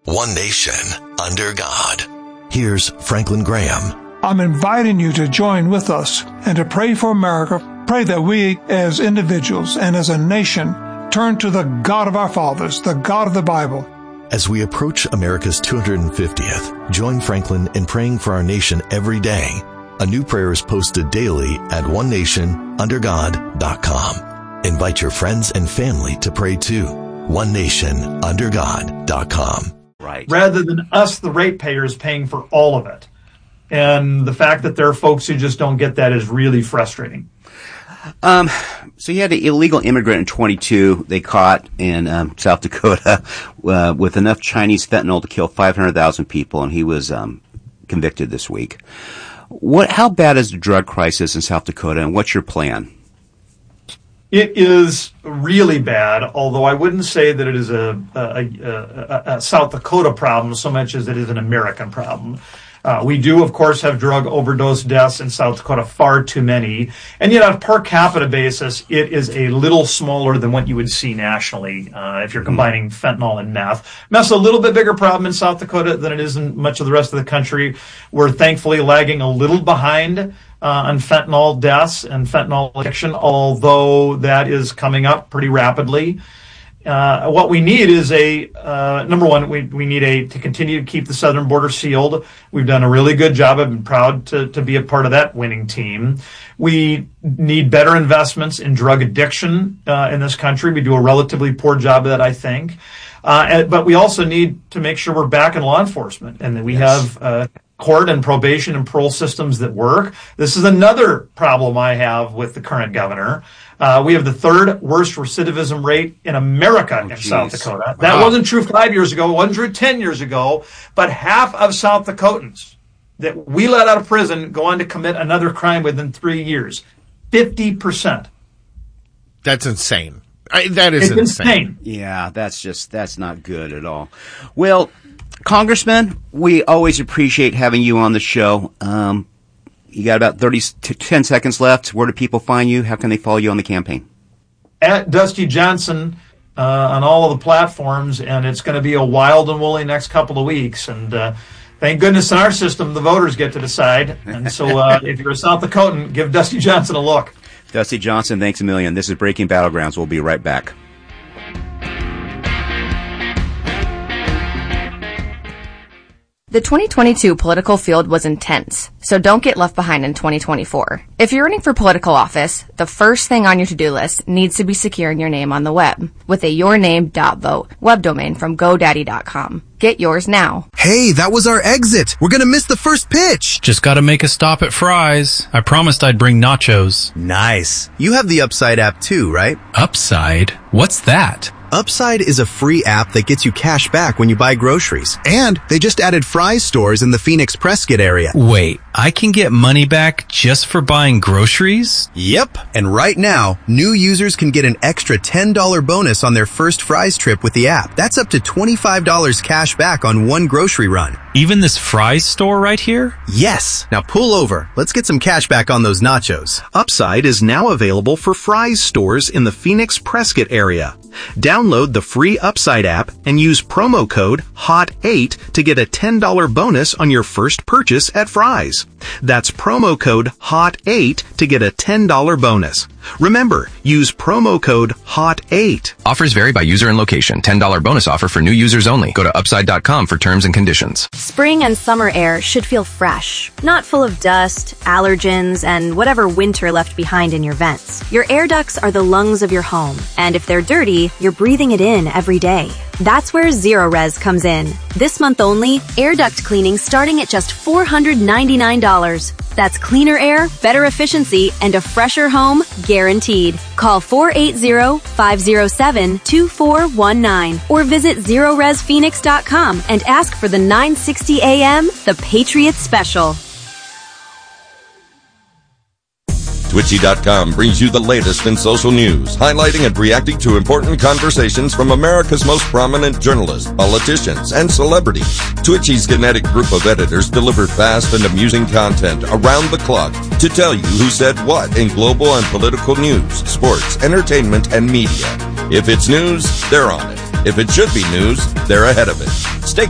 one nation, under God. Here's Franklin Graham. I'm inviting you to join with us and to pray for America. Pray that we as individuals and as a nation turn to the God of our fathers, the God of the Bible. As we approach America's 250th, join Franklin in praying for our nation every day. A new prayer is posted daily at onenationundergod.com. Invite your friends and family to pray too. onenationundergod.com. Right. Rather than us, the ratepayers, paying for all of it. And the fact that there are folks who just don't get that is really frustrating. So you had an illegal immigrant in 22 they caught in South Dakota with enough Chinese fentanyl to kill 500,000 people, and he was convicted this week. How bad is the drug crisis in South Dakota, and what's your plan? It is really bad, although I wouldn't say that it is a South Dakota problem so much as it is an American problem. We do, of course, have drug overdose deaths in South Dakota, far too many. And yet on a per capita basis, it is a little smaller than what you would see nationally if you're combining fentanyl and meth. Meth's a little bit bigger problem in South Dakota than it is in much of the rest of the country. We're thankfully lagging a little behind on fentanyl deaths and fentanyl addiction, although that is coming up pretty rapidly. What we need is number one, we need to continue to keep the southern border sealed. We've done a really good job. I've been proud to be a part of that winning team. We need better investments in drug addiction in this country. We do a relatively poor job of that, I think. But we also need to make sure we're back in law enforcement and that we have court and probation and parole systems that work. This is another problem I have with the current governor. We have the third worst recidivism rate in America in South Dakota. That wasn't true 5 years ago. It wasn't true 10 years ago. But half of South Dakotans that we let out of prison go on to commit another crime within 3 years. 50%. That's insane. That is insane. Yeah, that's not good at all. Well, Congressman, we always appreciate having you on the show. You got about 10 seconds left. Where do people find you? How can they follow you on the campaign? At Dusty Johnson on all of the platforms, and it's going to be a wild and woolly next couple of weeks. And thank goodness in our system, the voters get to decide. And so if you're a South Dakotan, give Dusty Johnson a look. Dusty Johnson, thanks a million. This is Breaking Battlegrounds. We'll be right back. The 2022 political field was intense, so don't get left behind in 2024. If you're running for political office, the first thing on your to-do list needs to be securing your name on the web with a yourname.vote web domain from GoDaddy.com. Get yours now. Hey, that was our exit. We're gonna miss the first pitch. Just gotta make a stop at Fry's. I promised I'd bring nachos. Nice. You have the Upside app too, right? Upside? What's that? Upside is a free app that gets you cash back when you buy groceries. And they just added Fry's stores in the Phoenix Prescott area. Wait, I can get money back just for buying groceries? Yep. And right now, new users can get an extra $10 bonus on their first Fry's trip with the app. That's up to $25 cash back on one grocery run. Even this Fry's store right here? Yes. Now pull over. Let's get some cash back on those nachos. Upside is now available for Fry's stores in the Phoenix Prescott area. Download the free Upside app and use promo code HOT8 to get a $10 bonus on your first purchase at Fry's. That's promo code HOT8 to get a $10 bonus. Remember, use promo code HOT8. Offers vary by user and location. $10 bonus offer for new users only. Go to upside.com for terms and conditions. Spring and summer air should feel fresh, not full of dust, allergens, and whatever winter left behind in your vents. Your air ducts are the lungs of your home, and if they're dirty, you're breathing it in every day. That's where Zero-Res comes in. This month only, air duct cleaning starting at just $499. That's cleaner air, better efficiency, and a fresher home guaranteed. Call 480-507-2419 or visit ZeroResPhoenix.com and ask for the 960 AM, the Patriot Special. Twitchy.com brings you the latest in social news, highlighting and reacting to important conversations from America's most prominent journalists, politicians, and celebrities. Twitchy's kinetic group of editors deliver fast and amusing content around the clock to tell you who said what in global and political news, sports, entertainment, and media. If it's news, they're on it. If it should be news, they're ahead of it. Stay